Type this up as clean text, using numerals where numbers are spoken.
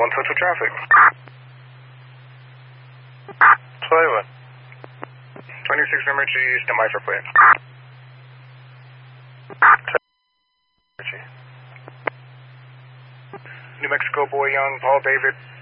One central traffic. Sorry, what? 26 emergency, stand by for plane. New Mexico, Boy Young, Paul David.